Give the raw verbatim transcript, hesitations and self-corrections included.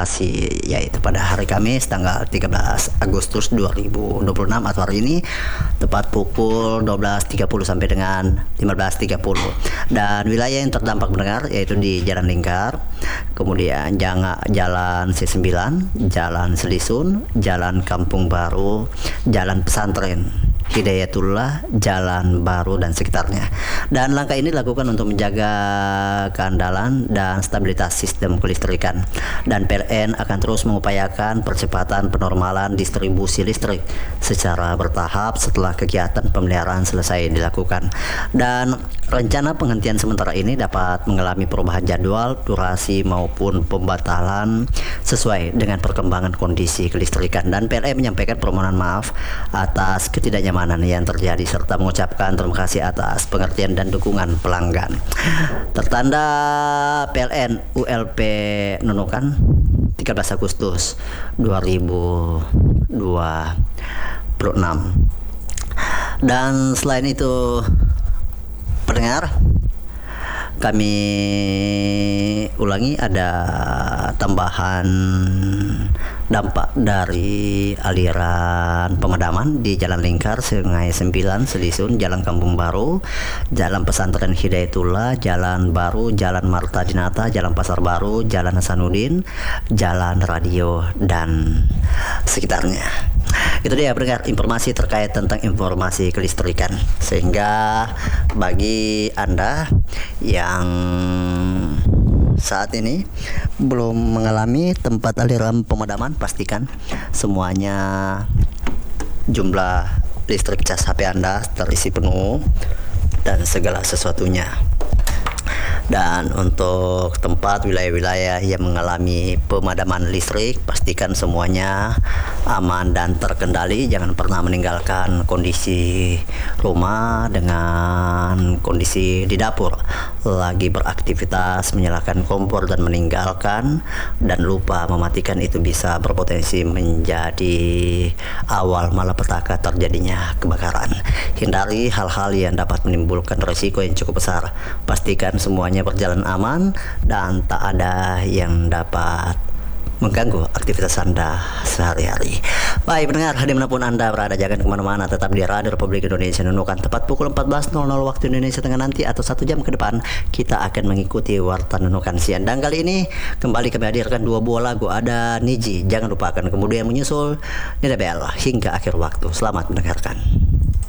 beroperasi, yaitu pada hari Kamis tanggal tiga belas Agustus dua ribu dua puluh enam atau hari ini tepat pukul dua belas tiga puluh sampai dengan lima belas tiga puluh. Dan wilayah yang terdampak mendengar yaitu di Jalan Lingkar, kemudian Janga, Jalan C sembilan, Jalan Selisun, Jalan Kampung Baru, Jalan Pesantren Hidayatullah, Jalan Baru dan sekitarnya. Dan langkah ini dilakukan untuk menjaga keandalan dan stabilitas sistem kelistrikan. Dan P L N akan terus mengupayakan percepatan penormalan distribusi listrik secara bertahap setelah kegiatan pemeliharaan selesai dilakukan. Dan rencana penghentian sementara ini dapat mengalami perubahan jadwal, durasi maupun pembatalan sesuai dengan perkembangan kondisi kelistrikan. Dan P L N menyampaikan permohonan maaf atas ketidaknyamanan yang terjadi serta mengucapkan terima kasih atas pengertian dan dukungan pelanggan. Tertanda P L N U L P Nunukan tiga belas Agustus dua ribu dua puluh enam. Dan selain itu pendengar, kami ulangi ada tambahan dampak dari aliran pemadaman di Jalan Lingkar, Sungai sembilan, Selisun, Jalan Kampung Baru, Jalan Pesantren Hidayatullah, Jalan Baru, Jalan Marta Dinata, Jalan Pasar Baru, Jalan Hasanuddin, Jalan Radio dan sekitarnya. Itu dia pendengar informasi terkait tentang informasi kelistrikan, sehingga bagi Anda yang saat ini belum mengalami tempat aliran pemadaman, pastikan semuanya jumlah listrik cas H P Anda terisi penuh dan segala sesuatunya. Dan untuk tempat wilayah-wilayah yang mengalami pemadaman listrik, pastikan semuanya aman dan terkendali. Jangan pernah meninggalkan kondisi rumah dengan kondisi di dapur lagi beraktivitas, menyalakan kompor dan meninggalkan dan lupa mematikan, itu bisa berpotensi menjadi awal malapetaka terjadinya kebakaran. Hindari hal-hal yang dapat menimbulkan risiko yang cukup besar. Pastikan semuanya berjalan aman dan tak ada yang dapat mengganggu aktivitas Anda sehari-hari. Baik pendengar, dimanapun Anda berada, jangan kemana-mana, tetap di Radio Republik Indonesia Nunukan. Tepat pukul empat belas waktu Indonesia Tengah nanti atau satu jam ke depan, kita akan mengikuti Warta Nunukan Siang. Dan kali ini kembali kami hadirkan dua buah lagu. Ada Niji, jangan lupakan, kemudian menyusul Nida Bel hingga akhir waktu. Selamat mendengarkan.